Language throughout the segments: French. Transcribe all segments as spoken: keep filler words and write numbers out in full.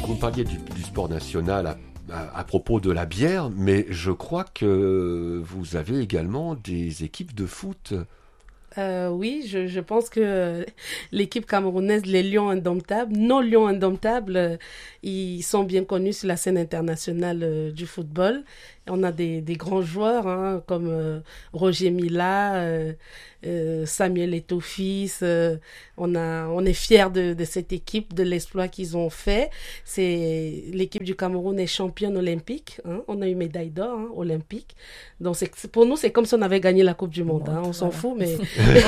vous me parliez du, du sport national à, à, à propos de la bière, mais je crois que vous avez également des équipes de foot. Euh, oui, je, je pense que l'équipe camerounaise, les Lions Indomptables, nos Lions Indomptables, euh, ils sont bien connus sur la scène internationale euh, du football. Et on a des, des grands joueurs hein, comme euh, Roger Mila, euh, euh, Samuel Eto'o-Fils. Euh, on a, on est fiers de, de cette équipe, de l'exploit qu'ils ont fait. C'est l'équipe du Cameroun est championne olympique. Hein. On a eu médaille d'or hein, olympique. Donc c'est, pour nous, c'est comme si on avait gagné la Coupe du Monde. Hein. On s'en fout, mais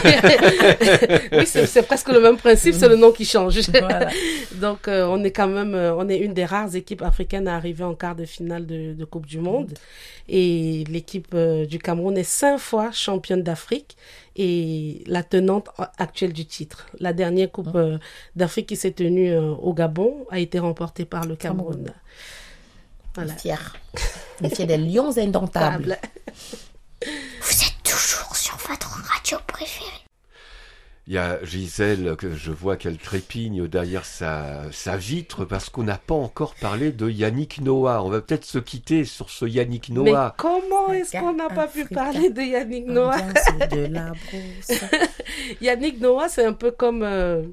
oui, c'est, c'est presque le même principe, c'est le nom qui change. Voilà. Donc, euh, on est quand même, euh, on est une des rares équipes africaines à arriver en quart de finale de, de Coupe du Monde. Et l'équipe euh, du Cameroun est cinq fois championne d'Afrique et la tenante actuelle du titre. La dernière Coupe euh, d'Afrique qui s'est tenue euh, au Gabon a été remportée par le Cameroun. Cameroun. Voilà. Fier. On est fiers des Lions Indomptables. Vous êtes toujours sur votre radio préférée. Il y a Gisèle, que je vois qu'elle trépigne derrière sa, sa vitre parce qu'on n'a pas encore parlé de Yannick Noah. On va peut-être se quitter sur ce Yannick Noah. Mais comment est-ce qu'on n'a pas pu parler de Yannick Noah? De la brousse. Yannick Noah, c'est un peu comme... Euh,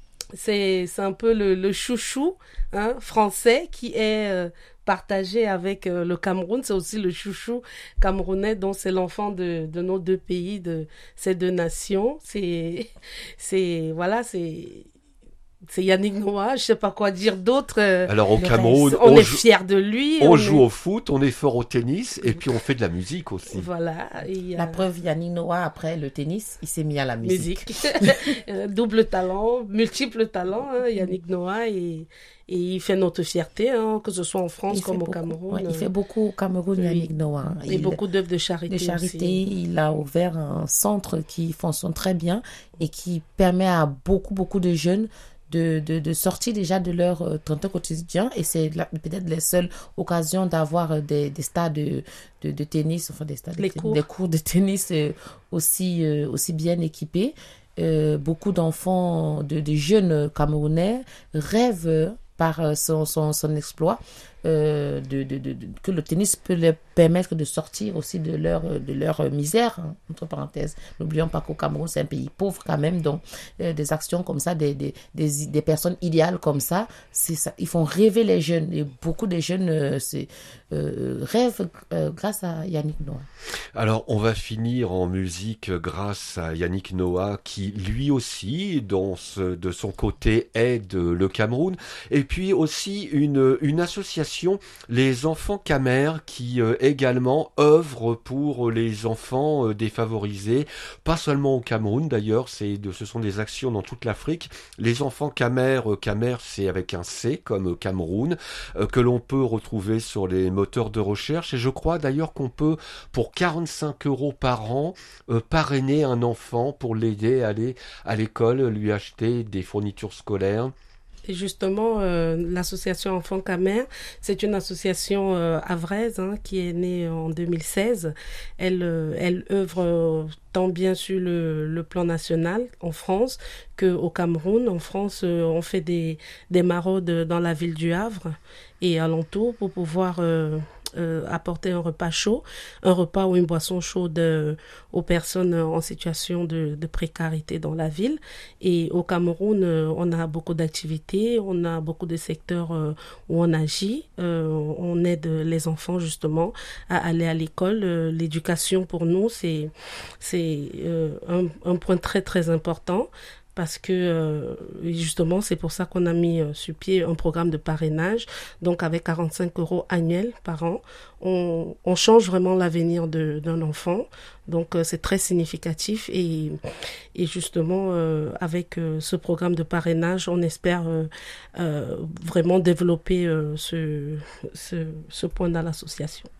c'est, c'est un peu le, le chouchou hein, français qui est... Euh, partagé avec euh, le Cameroun, c'est aussi le chouchou camerounais, donc c'est l'enfant de, de nos deux pays, de ces deux nations. C'est, c'est voilà, c'est, c'est Yannick Noah. Je sais pas quoi dire d'autre. Alors au Cameroun, on, on est joue, fiers de lui. On, on joue est... au foot, on est fort au tennis, et puis on fait de la musique aussi. Voilà. Et, la euh... preuve, Yannick Noah après le tennis, il s'est mis à la musique. musique. Double talent, multiple talent, hein, Yannick Noah et Et il fait notre fierté, hein, que ce soit en France il comme au beaucoup, Cameroun. Ouais, il fait beaucoup au Cameroun, oui. Yannick Noah. Et il, beaucoup d'œuvres de charité. De charité, aussi. Il a ouvert un centre qui fonctionne très bien et qui permet à beaucoup, beaucoup de jeunes de, de, de sortir déjà de leur euh, temps quotidien. Et c'est la, peut-être les seules occasions d'avoir des, des stades de, de, de tennis, enfin des stades Les de, cours. des cours de tennis euh, aussi, euh, aussi bien équipés. Euh, beaucoup d'enfants, de, de jeunes Camerounais rêvent par son, son, son exploit, euh, de, de, de, de, que le tennis peut leur permettre de sortir aussi de leur, de leur misère, hein, entre parenthèses. N'oublions pas qu'au Cameroun, c'est un pays pauvre quand même, donc euh, des actions comme ça, des, des, des, des personnes idéales comme ça, c'est ça, ils font rêver les jeunes. Et beaucoup de jeunes euh, c'est, euh, rêvent euh, grâce à Yannick Noah. Alors, on va finir en musique grâce à Yannick Noah, qui lui aussi, dans ce, de son côté, aide le Cameroun. Et puis aussi une, une association, les Enfants Camer, qui euh, également œuvre pour les enfants euh, défavorisés, pas seulement au Cameroun d'ailleurs, c'est de, ce sont des actions dans toute l'Afrique. Les Enfants Camer, euh, Camer c'est avec un C comme Cameroun, euh, que l'on peut retrouver sur les moteurs de recherche. Et je crois d'ailleurs qu'on peut, pour quarante-cinq euros par an, euh, parrainer un enfant pour l'aider à aller à l'école, lui acheter des fournitures scolaires. Et justement, euh, l'association Enfants Camer, c'est une association euh, havraise hein, qui est née en deux mille seize. Elle, euh, elle œuvre euh, tant bien sur le, le plan national en France qu'au Cameroun. En France, euh, on fait des, des maraudes dans la ville du Havre et alentour pour pouvoir... Euh, Euh, apporter un repas chaud, un repas ou une boisson chaude euh, aux personnes en situation de, de précarité dans la ville. Et au Cameroun, euh, on a beaucoup d'activités, on a beaucoup de secteurs euh, où on agit. Euh, on aide les enfants justement à aller à l'école. Euh, l'éducation pour nous, c'est, c'est euh, un, un point très très important. Parce que euh, justement, c'est pour ça qu'on a mis euh, sur pied un programme de parrainage. Donc, avec quarante-cinq euros annuels par an, on, on change vraiment l'avenir de, d'un enfant. Donc, euh, c'est très significatif. Et, et justement, euh, avec euh, ce programme de parrainage, on espère euh, euh, vraiment développer euh, ce, ce, ce point dans l'association.